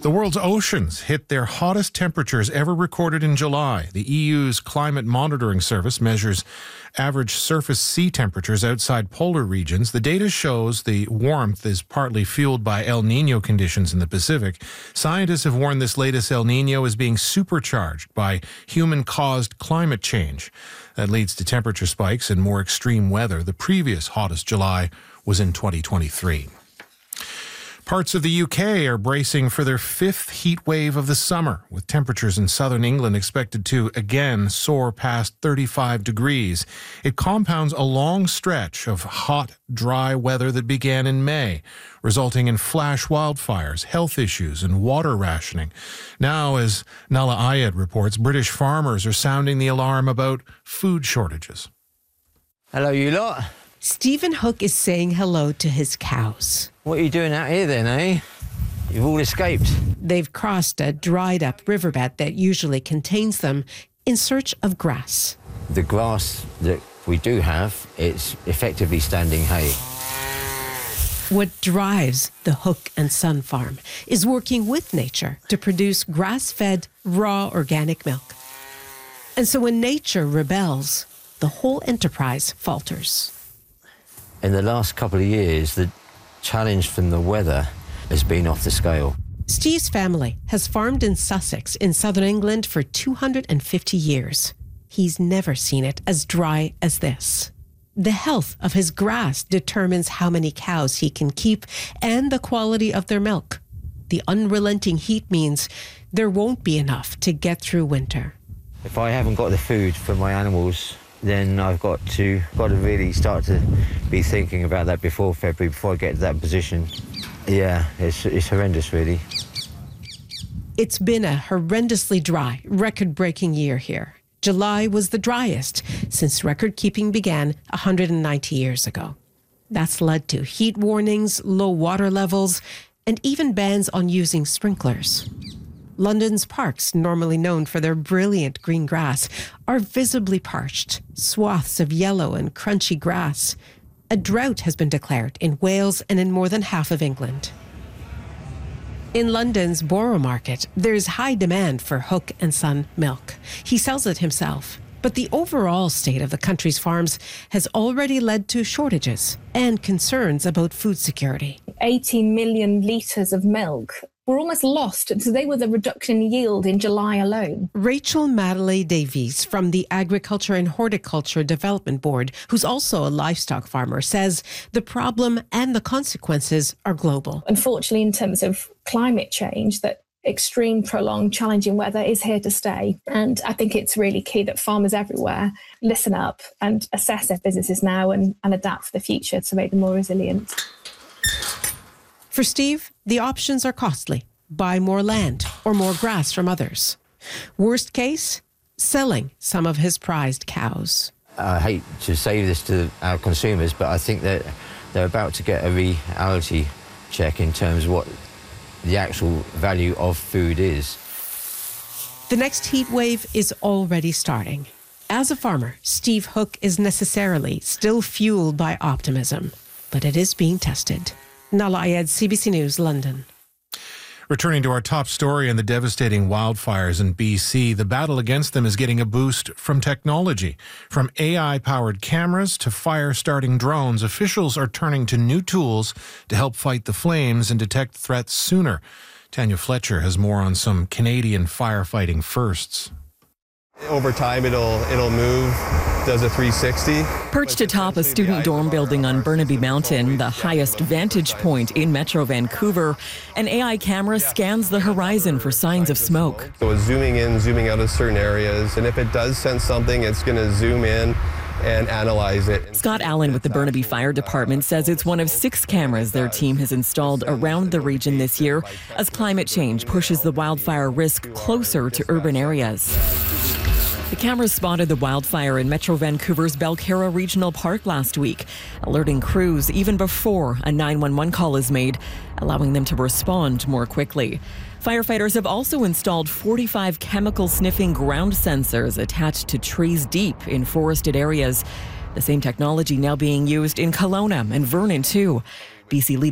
The world's oceans hit their hottest temperatures ever recorded in July. The EU's climate monitoring service measures average surface sea temperatures outside polar regions. The data shows the warmth is partly fueled by El Niño conditions in the Pacific. Scientists have warned this latest El Niño is being supercharged by human-caused climate change. That leads to temperature spikes and more extreme weather. The previous hottest July was in 2023. Parts of the UK are bracing for their fifth heat wave of the summer, with temperatures in southern England expected to again soar past 35 degrees. It compounds a long stretch of hot, dry weather that began in May, resulting in flash wildfires, health issues, and water rationing. Now, as Nala Ayed reports, British farmers are sounding the alarm about food shortages. Hello, you lot. Stephen Hook is saying hello to his cows. What are you doing out here then, eh? You've all escaped. They've crossed a dried-up riverbed that usually contains them in search of grass. The grass that we do have, it's effectively standing hay. What drives the Hook and Son farm is working with nature to produce grass-fed, raw organic milk. And so when nature rebels, the whole enterprise falters. In the last couple of years, the challenge from the weather has been off the scale. Steve's family has farmed in Sussex in southern England for 250 years. He's never seen it as dry as this. The health of his grass determines how many cows he can keep and the quality of their milk. The unrelenting heat means there won't be enough to get through winter. If I haven't got the food for my animals, then I've got to really start to be thinking about that before February, before I get to that position. Yeah, it's horrendous, really. It's been a horrendously dry, record-breaking year here. July was the driest since record-keeping began 190 years ago. That's led to heat warnings, low water levels, and even bans on using sprinklers. London's parks, normally known for their brilliant green grass, are visibly parched, swaths of yellow and crunchy grass. A drought has been declared in Wales and in more than half of England. In London's Borough Market, there's high demand for Hook and Son milk. He sells it himself. But the overall state of the country's farms has already led to shortages and concerns about food security. 18 million litres of milk were almost lost today with a reduction in yield in July alone. Rachel Madeley Davies from the Agriculture and Horticulture Development Board, who's also a livestock farmer, says the problem and the consequences are global. Unfortunately, in terms of climate change, that extreme, prolonged, challenging weather is here to stay. And I think it's really key that farmers everywhere listen up and assess their businesses now and adapt for the future to make them more resilient. For Steve, the options are costly. Buy more land or more grass from others. Worst case, selling some of his prized cows. I hate to say this to our consumers, but I think that they're about to get a reality check in terms of what the actual value of food is. The next heat wave is already starting. As a farmer, Steve Hook is necessarily still fueled by optimism, but it is being tested. Nala Ayed, CBC News, London. Returning to our top story and the devastating wildfires in BC, the battle against them is getting a boost from technology. From AI-powered cameras to fire-starting drones, officials are turning to new tools to help fight the flames and detect threats sooner. Tanya Fletcher has more on some Canadian firefighting firsts. Over time, it'll move, does a 360. Perched atop a student dorm building on Burnaby Mountain, the highest vantage point in Metro Vancouver, an AI camera scans the horizon for signs of smoke. So it's zooming in, zooming out of certain areas, and if it does sense something, it's going to zoom in and analyze it. Scott Allen with the Burnaby Fire Department says it's one of 6 cameras their team has installed around the region this year as climate change pushes the wildfire risk closer to urban areas. The cameras spotted the wildfire in Metro Vancouver's Belcarra Regional Park last week, alerting crews even before a 911 call is made, allowing them to respond more quickly. Firefighters have also installed 45 chemical-sniffing ground sensors attached to trees deep in forested areas. The same technology now being used in Kelowna and Vernon, too. BC